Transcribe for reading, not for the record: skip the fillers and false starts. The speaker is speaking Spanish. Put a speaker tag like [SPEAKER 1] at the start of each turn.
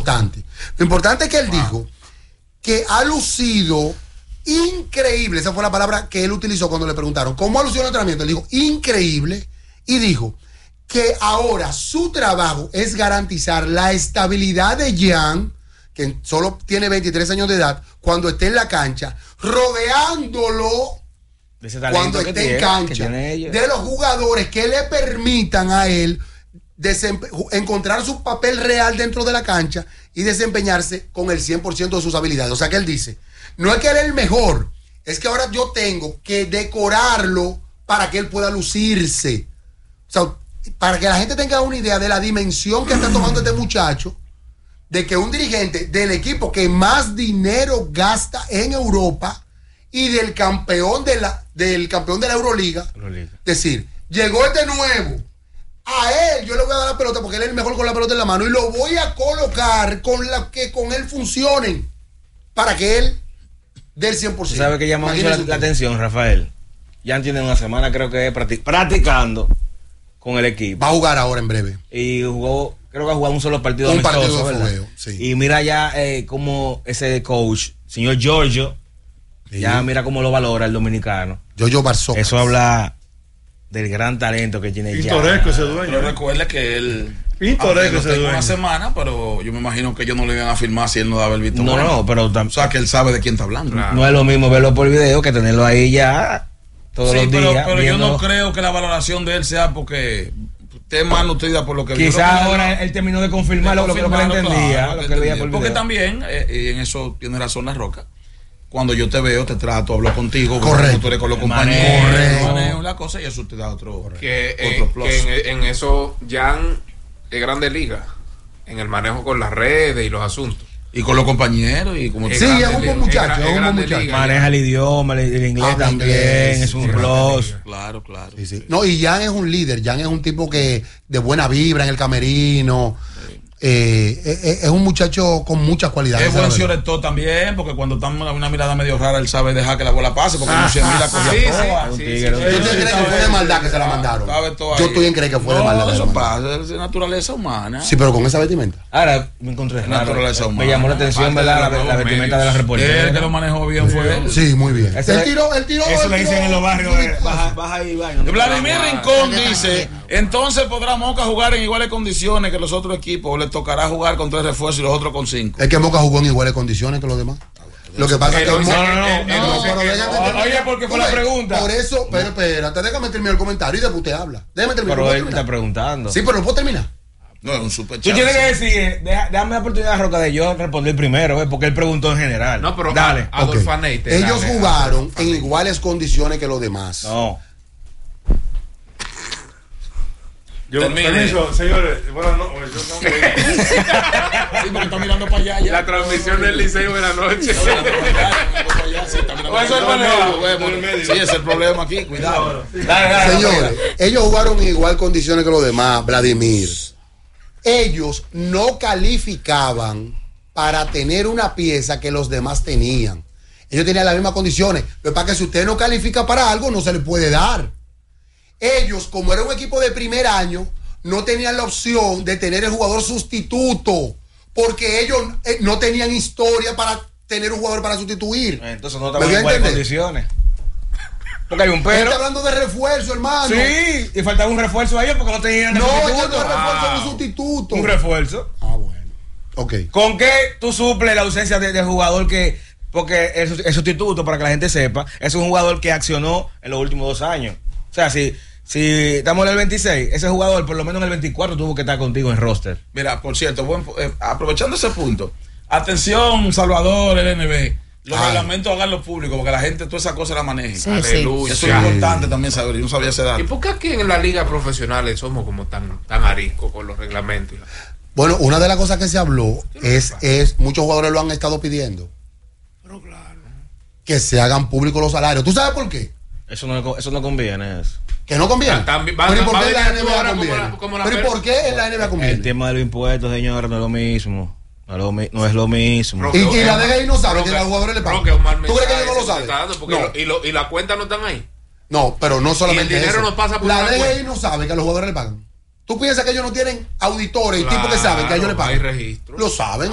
[SPEAKER 1] importante. Lo importante es que él dijo que ha lucido increíble. Esa fue la palabra que él utilizó cuando le preguntaron ¿cómo ha lucido el entrenamiento? Él dijo increíble y dijo que ahora su trabajo es garantizar la estabilidad de Jan, que solo tiene 23 años de edad, cuando esté en la cancha, rodeándolo cuando esté en cancha, de los jugadores que le permitan a él encontrar su papel real dentro de la cancha y desempeñarse con el 100% de sus habilidades. O sea que él dice, no es que él es el mejor, es que ahora yo tengo que decorarlo para que él pueda lucirse. O sea, para que la gente tenga una idea de la dimensión que está tomando este muchacho, de que un dirigente del equipo que más dinero gasta en Europa y del campeón de la Euroliga, es decir, llegó este nuevo, a él yo le voy a dar la pelota porque él es el mejor con la pelota en la mano y lo voy a colocar con la que con él funcionen para que él dé el 100%.
[SPEAKER 2] ¿Sabe que llama mucho la atención, Rafael? Ya tiene una semana, creo que practicando con el equipo.
[SPEAKER 1] Va a jugar ahora en breve.
[SPEAKER 2] Y creo que ha jugado un solo partido amistoso,
[SPEAKER 1] partido de fogueo, sí.
[SPEAKER 2] Y mira ya como ese coach, señor Giorgio, sí. Ya mira cómo lo valora el dominicano.
[SPEAKER 1] Giorgio Barzocas.
[SPEAKER 2] Eso habla del gran talento que tiene
[SPEAKER 3] pintoresco ese dueño.
[SPEAKER 4] Pero recuerda que él
[SPEAKER 3] pintoresco ese dueño.
[SPEAKER 4] Una semana, pero yo me imagino que ellos no le iban a firmar si él no daba el visto.
[SPEAKER 2] No, pero
[SPEAKER 4] o sea que él sabe de quién está hablando.
[SPEAKER 2] Claro. No es lo mismo verlo por video que tenerlo ahí ya todos los días.
[SPEAKER 4] Pero yo no creo que la valoración de él sea porque esté más nutrida por lo que
[SPEAKER 2] quizás ahora él terminó de confirmar lo que él entendía,
[SPEAKER 4] claro, lo que veía por video. Porque también, y en eso tiene razón La Roca, cuando yo te veo, te trato, hablo contigo,
[SPEAKER 1] correcto,
[SPEAKER 4] tú eres con los compañeros, manejo la cosa y eso te da otro plus.
[SPEAKER 5] Que en eso Jan es grande liga, en el manejo con las redes y los asuntos.
[SPEAKER 4] Y con los compañeros y como
[SPEAKER 1] sí, es un buen muchacho, es un buen muchacho.
[SPEAKER 2] Maneja el idioma, el inglés también, es un plus.
[SPEAKER 4] Claro.
[SPEAKER 1] Sí, sí. No, y Jan es un líder, Jan es un tipo que de buena vibra en el camerino. Es un muchacho con muchas cualidades.
[SPEAKER 4] Es buen cierto también, porque cuando está una mirada medio rara, él sabe dejar que la bola pase, porque no se mira con
[SPEAKER 1] ¿Tú crees que fue de maldad que se la mandaron? Yo estoy en creer que fue de maldad.
[SPEAKER 4] Eso pasa, es naturaleza humana.
[SPEAKER 1] Sí, pero con esa vestimenta.
[SPEAKER 2] Ahora me encontré
[SPEAKER 4] naturaleza humana.
[SPEAKER 2] Me llamó la atención, ¿verdad? La vestimenta de la reportera.
[SPEAKER 4] El que lo manejó bien fue él.
[SPEAKER 1] Sí, muy bien.
[SPEAKER 2] Él tiró. Eso le dicen en los barrios. Baja ahí, vaina.
[SPEAKER 4] Vladimir Rincón dice: entonces podrá Moca jugar en iguales condiciones que los otros equipos, o le tocará jugar con 3 refuerzos y los otros con 5.
[SPEAKER 1] Es que Moca jugó en iguales condiciones que los demás. Lo que pasa es que
[SPEAKER 2] oye, porque fue la pregunta.
[SPEAKER 1] Por eso, pero espérate, déjame terminar el comentario y después usted habla. Déjame terminar.
[SPEAKER 2] Pero él está preguntando.
[SPEAKER 1] Sí, pero no puedo terminar.
[SPEAKER 4] No, es un super
[SPEAKER 2] Tú tienes que decir, déjame la oportunidad, Roca, de yo responder primero, porque él preguntó en general.
[SPEAKER 5] No, pero
[SPEAKER 2] dale.
[SPEAKER 1] Ellos jugaron en iguales condiciones que los demás.
[SPEAKER 2] No.
[SPEAKER 3] Permiso, señores. Bueno, no, yo tengo que ir.
[SPEAKER 4] Sí, porque está mirando para allá.
[SPEAKER 5] La transmisión del Liceo de la noche.
[SPEAKER 4] Eso es sí, es el problema aquí. Cuidado.
[SPEAKER 1] Señores, ellos jugaron en igual condiciones que los demás, Vladimir. Ellos no calificaban para tener una pieza que los demás tenían. Ellos tenían las mismas condiciones. Lo que pasa es que si usted no califica para algo, no se le puede dar. Ellos, como era un equipo de primer año, no tenían la opción de tener el jugador sustituto, porque ellos no tenían historia para tener un jugador para sustituir.
[SPEAKER 2] Entonces no estaban en iguales condiciones. Porque hay un pero.
[SPEAKER 1] Está hablando de refuerzo, hermano.
[SPEAKER 2] Sí, y faltaba un refuerzo a ellos porque no tenían
[SPEAKER 1] sustituto. No, refuerzo, un sustituto.
[SPEAKER 2] Un refuerzo.
[SPEAKER 1] Bueno. Ok.
[SPEAKER 2] ¿Con qué tú suples la ausencia de jugador que... Porque el sustituto, para que la gente sepa, es un jugador que accionó en los últimos 2 años. O sea, si estamos en el 26, ese jugador por lo menos en el 24 tuvo que estar contigo en roster.
[SPEAKER 4] Mira, por cierto, aprovechando ese punto, atención, Salvador, LNB, los reglamentos háganlo público, porque la gente toda esa cosa la maneje.
[SPEAKER 5] Sí, aleluya.
[SPEAKER 4] Eso es importante también saber, yo no sabía ese dato.
[SPEAKER 5] ¿Y por qué aquí en la liga profesionales somos como tan ariscos con los reglamentos?
[SPEAKER 1] Bueno, una de las cosas que se habló es muchos jugadores lo han estado pidiendo.
[SPEAKER 5] Pero claro.
[SPEAKER 1] Que se hagan públicos los salarios. ¿Tú sabes por qué?
[SPEAKER 2] Eso no conviene.
[SPEAKER 1] Que no conviene. ¿Pero y por qué en la NBA conviene? ¿Pero y por qué en la NBA conviene?
[SPEAKER 2] El tema de los impuestos, señor, no es lo mismo. No es lo mismo.
[SPEAKER 1] Y la DGI no sabe que los jugadores le pagan. ¿Tú crees que ellos no lo saben?
[SPEAKER 5] No. ¿Y las cuentas no están ahí?
[SPEAKER 1] No, pero no solamente
[SPEAKER 5] el dinero
[SPEAKER 1] eso.
[SPEAKER 5] no pasa por
[SPEAKER 1] la DGI no sabe que a los jugadores le pagan. ¿Tú piensas que ellos no tienen auditores y tipos que saben que a ellos le pagan?
[SPEAKER 5] Hay registro.
[SPEAKER 1] Lo saben.